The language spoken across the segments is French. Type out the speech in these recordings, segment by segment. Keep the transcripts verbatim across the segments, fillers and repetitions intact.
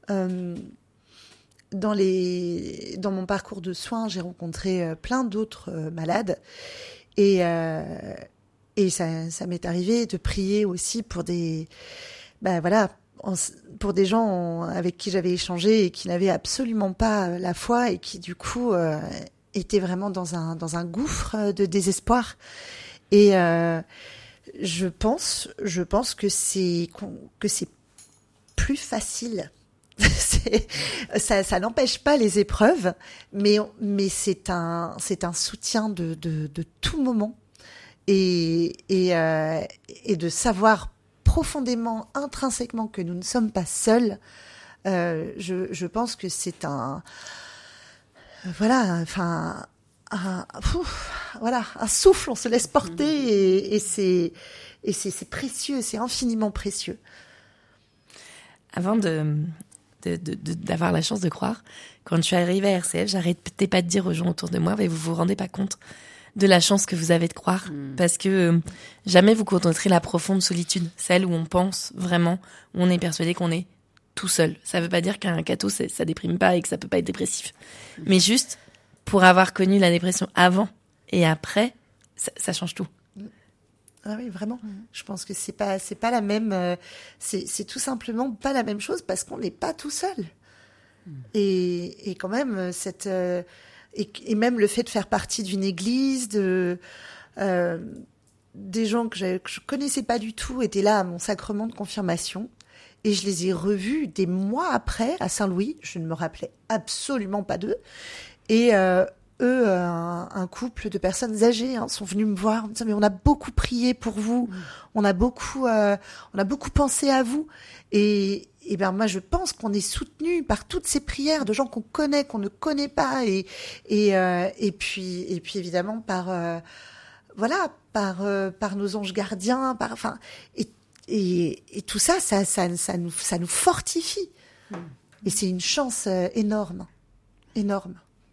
euh, dans, les, dans mon parcours de soins, j'ai rencontré euh, plein d'autres euh, malades. Et, euh, et ça, ça m'est arrivé de prier aussi pour des, ben voilà, en, pour des gens en, avec qui j'avais échangé et qui n'avaient absolument pas la foi et qui du coup euh, étaient vraiment dans un dans un gouffre de désespoir. Et euh, je pense, je pense que c'est que c'est plus facile. c'est, ça, ça n'empêche pas les épreuves, mais mais c'est un c'est un soutien de de, de tout moment et et euh, et de savoir profondément, intrinsèquement que nous ne sommes pas seuls. Euh, je je pense que c'est un voilà, enfin un ouf, voilà un souffle, on se laisse porter et, et c'est et c'est c'est précieux, c'est infiniment précieux. Avant de De, de, de, d'avoir la chance de croire. Quand je suis arrivée à R C F, j'arrêtais pas de dire aux gens autour de moi, mais vous vous rendez pas compte de la chance que vous avez de croire, mmh. parce que euh, jamais vous connaîtrez la profonde solitude, celle où on pense vraiment, où on est persuadé qu'on est tout seul. Ça veut pas dire qu'un catho, c'est, ça déprime pas et que ça peut pas être dépressif. Mmh. Mais juste, pour avoir connu la dépression avant et après, ça, ça change tout. Ah oui, vraiment. Mmh. Je pense que c'est pas, c'est pas la même, euh, c'est, c'est tout simplement pas la même chose parce qu'on n'est pas tout seul. Mmh. Et, et quand même, cette, euh, et, et même le fait de faire partie d'une église, de, euh, des gens que, que je connaissais pas du tout étaient là à mon sacrement de confirmation. Et je les ai revus des mois après à Saint-Louis. Je ne me rappelais absolument pas d'eux. Et, euh, eux, un, un couple de personnes âgées hein, sont venus me voir en me disant mais on a beaucoup prié pour vous, mmh. on a beaucoup, euh, on a beaucoup pensé à vous. Et, et ben moi je pense qu'on est soutenu par toutes ces prières de gens qu'on connaît, qu'on ne connaît pas, et et euh, et puis et puis évidemment par euh, voilà par euh, par nos anges gardiens, par enfin et et, et tout ça, ça ça ça nous ça nous fortifie. Mmh. Et c'est une chance euh, énorme, énorme.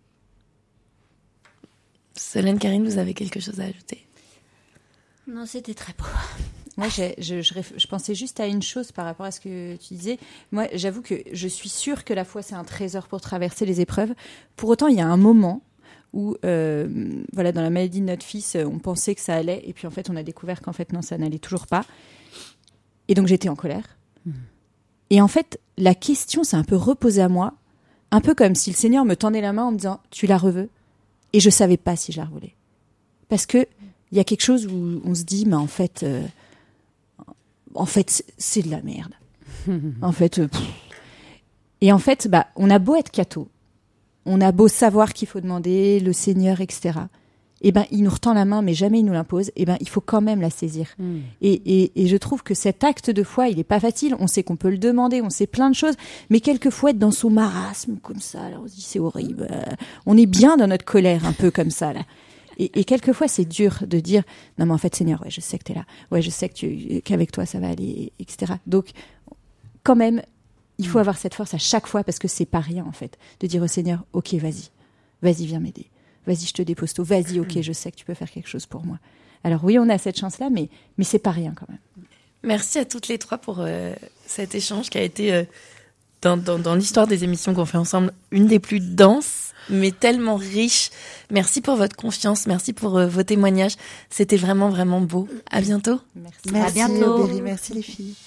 Solène, Karine, vous avez quelque chose à ajouter? Non, c'était très beau. Moi, j'ai, je, je, je pensais juste à une chose par rapport à ce que tu disais. Moi, j'avoue que je suis sûre que la foi, c'est un trésor pour traverser les épreuves. Pour autant, il y a un moment où, euh, voilà, dans la maladie de notre fils, on pensait que ça allait. Et puis, en fait, on a découvert qu'en fait, non, ça n'allait toujours pas. Et donc, j'étais en colère. Mmh. Et en fait, la question s'est un peu reposée à moi. Un peu comme si le Seigneur me tendait la main en me disant « Tu la reveux ?» Et je savais pas si je la revoulais. Parce que il y a quelque chose où on se dit, mais en fait, euh, en fait, c'est de la merde. en fait, euh, et en fait, bah, on a beau être catho, on a beau savoir qu'il faut demander le Seigneur, et cetera. Et ben, il nous retend la main, mais jamais il nous l'impose. Et ben, il faut quand même la saisir. Mm. Et, et, et je trouve que cet acte de foi, il est pas facile. On sait qu'on peut le demander, on sait plein de choses, mais quelquefois être dans son marasme comme ça, là, on se dit c'est horrible. Euh, on est bien dans notre colère, un peu comme ça là. Et, et quelquefois, c'est dur de dire non mais en fait, Seigneur, ouais, je sais que t'es là, ouais, je sais que tu, qu'avec toi ça va aller, et cetera. Donc, quand même, il faut mm. avoir cette force à chaque fois parce que c'est pas rien en fait de dire au Seigneur, ok, vas-y, vas-y, viens m'aider. Vas-y, je te dépose tout. Vas-y, ok, je sais que tu peux faire quelque chose pour moi. Alors oui, on a cette chance-là, mais, mais c'est pas rien quand même. Merci à toutes les trois pour euh, cet échange qui a été, euh, dans, dans, dans l'histoire des émissions qu'on fait ensemble, une des plus denses, mais tellement riche. Merci pour votre confiance, merci pour euh, vos témoignages. C'était vraiment, vraiment beau. À bientôt. Merci, merci à bientôt. Berry, merci les filles.